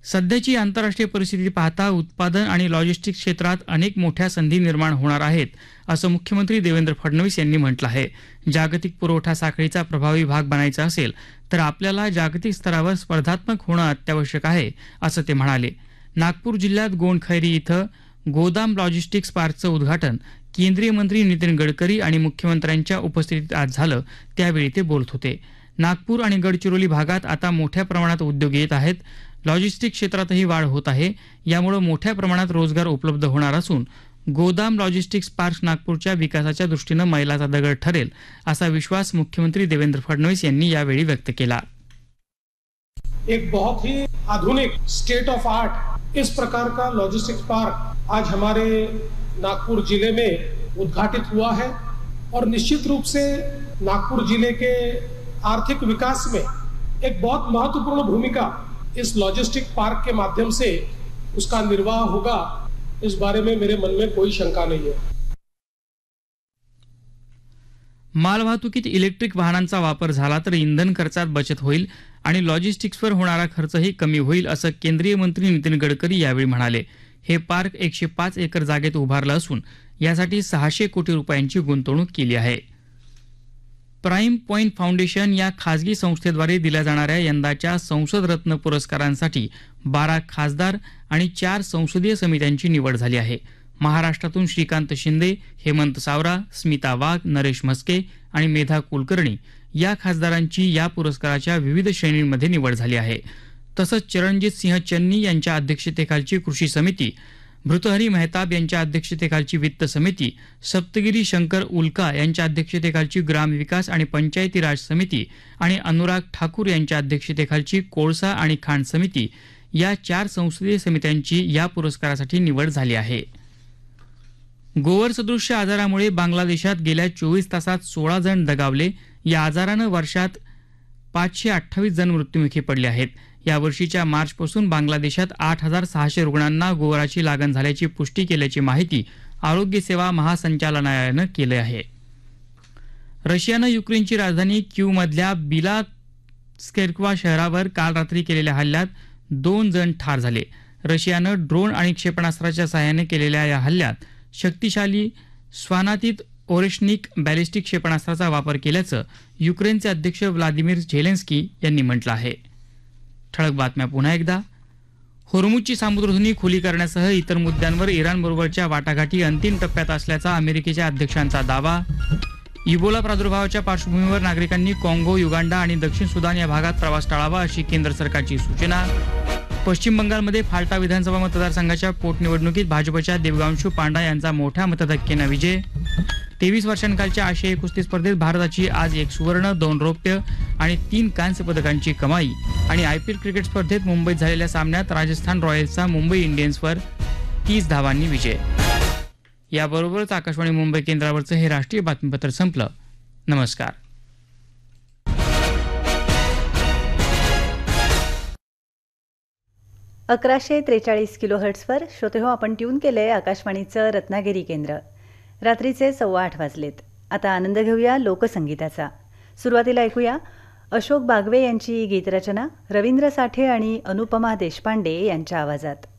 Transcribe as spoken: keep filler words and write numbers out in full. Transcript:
सध्याची आंतरराष्ट्रीय परिस्थिती पाहता उत्पादन आणि लॉजिस्टिक्स क्षेत्रात अनेक मोठ्या संधी निर्माण होणार आहेत असं मुख्यमंत्री देवेंद्र फडणवीस यांनी म्हटलं आहे. जागतिक पुरवठा साखळीचा प्रभावी भाग बनायचा असेल तर आपल्याला जागतिक स्तरावर स्पर्धात्मक होणं अत्यावश्यक आहे असं ते म्हणाले. नागपूर जिल्ह्यात गोंडखैरी इथं गोदाम लॉजिस्टिक्स पार्कचं उद्घाटन केंद्रीय मंत्री नितीन गडकरी आणि मुख्यमंत्र्यांच्या उपस्थितीत आज झालं, त्यावेळी ते बोलत होते. नागपूर आणि गडचिरोली भागात आता मोठ्या प्रमाणात उद्योग येत आहेत. लॉजिस्टिक क्षेत्रातही वाढ होत आहे. यामुळे मोठ्या प्रमाणात रोजगार उपलब्ध होणार असून गोदाम लॉजिस्टिक्स पार्क नागपूरच्या विकासाच्या दृष्टीनं मैलाचा दगड ठरेल असा विश्वास मुख्यमंत्री देवेंद्र फडणवीस यांनी यावेळी व्यक्त केला. एक बहुत ही आधुनिक स्टेट ऑफ आर्ट इस प्रकार का लॉजिस्टिक्स पार्क आज हमारे नागपुर जिले में उद्घाटित हुआ है और निश्चित रूप से नागपुर जिले के आर्थिक विकास में एक बहुत महत्वपूर्ण भूमिका इस लॉजिस्टिक पार्क के माध्यम से उसका निर्वाह होगा, इस बारे में मेरे मन में कोई शंका नहीं है. मालवाहतुकीत इलेक्ट्रिक वाहनांचा वापर झाला तर इंधन खर्चात बचत होईल आणि लॉजिस्टिक्सवर होणारा खर्चही कमी होईल असं केंद्रीय मंत्री नितीन गडकरी यावेळी म्हणाले. हे पार्क एकशे पाच एकर जागेत उभारलं असून यासाठी सहाशे कोटी रुपयांची गुंतवणूक केली आहे. प्राईम पॉइंट फाउंडेशन या खासगी संस्थेद्वारे दिल्या जाणाऱ्या यंदाच्या संसद रत्न पुरस्कारांसाठी बारा खासदार आणि चार संसदीय समित्यांची निवड झाली आहे. महाराष्ट्रातून श्रीकांत शिंदे, हेमंत सावरा, स्मिता वाघ, नरेश म्हस्के आणि मेधा कुलकर्णी या खासदारांची या पुरस्काराच्या विविध श्रेणींमध्ये निवड झाली आहे. तसंच चरणजित सिंह चन्नी यांच्या अध्यक्षतेखालची कृषी समिती, भृतहरी मेहताब यांच्या अध्यक्षतेखालची वित्त समिती, सप्तगिरी शंकर उल्का यांच्या अध्यक्षतेखालची ग्रामविकास आणि पंचायती राज समिती आणि अनुराग ठाकूर यांच्या अध्यक्षतेखालची कोळसा आणि खाण समिती या चार संसदीय समित्यांची या पुरस्कारासाठी निवड झाली आहे. गोवर सदृश्य आजारामुळे बांगलादेशात गेल्या चोवीस तासात सोळा जण दगावले. या आजारानं वर्षात पाचशे अठ्ठावीस जण मृत्युमुखी पडले आहेत. या वर्षीच्या मार्चपासून बांगलादेशात आठ हजार सहाशे रुग्णांना गोवराची लागण झाल्याची पुष्टी केल्याची माहिती आरोग्य सेवा महासंचालनालयानं केली आहे. रशियानं युक्रेनची राजधानी क्यूमधल्या बिलात्स्केर्कवा शहरावर काल रात्री केलेल्या हल्ल्यात दोन जण ठार झाले. रशियानं ड्रोन आणि क्षेपणास्त्राच्या सहाय्याने केलेल्या या हल्ल्यात शक्तिशाली स्वानातीत ओरेशनिक बॅलिस्टिक क्षेपणास्त्राचा वापर केल्याचं युक्रेनचे अध्यक्ष व्लादिमीर झेलेन्स्की यांनी म्हटलं आहे. ठळक बातम्या पुन्हा एकदा. होर्मुझची सामुद्रधुनी खुली करण्यासह इतर मुद्द्यांवर इराणबरोबरच्या वाटाघाटी अंतिम टप्प्यात असल्याचा अमेरिकेच्या अध्यक्षांचा दावा. इबोला प्रादुर्भावाच्या पार्श्वभूमीवर नागरिकांनी काँगो, युगांडा आणि दक्षिण सुदान या भागात प्रवास टाळावा अशी केंद्र सरकारची सूचना. पश्चिम बंगालमध्ये फाल्टा विधानसभा मतदारसंघाच्या पोटनिवडणुकीत भाजपच्या देवगांशू पांडा यांचा मोठ्या मतधक्क्यानं विजय. तेवीस वर्षांखालच्या आशियाई कुस्ती स्पर्धेत भारताची आज एक सुवर्ण, दोन रौप्य आणि तीन कांस्य पदकांची कमाई. आणि आयपीएल क्रिकेट स्पर्धेत मुंबईत झालेल्या सामन्यात राजस्थान रॉयल्सचा मुंबई इंडियन्सवर तीस धावांनी विजय. याबरोबरच आकाशवाणी मुंबई केंद्रावरचं हे राष्ट्रीय बातमीपत्र संपलं. नमस्कार. अकराशे त्रेचाळीस किलो हर्ट्सवर श्रोते हो, आपण ट्यून केलंय आकाशवाणीचं रत्नागिरी केंद्र. रात्रीचे सव्वा आठ वाजलेत. आता आनंद घेऊया लोकसंगीताचा. सुरुवातीला ऐकूया अशोक बागवे यांची गीतरचना रवींद्र साठे आणि अनुपमा देशपांडे यांच्या आवाजात.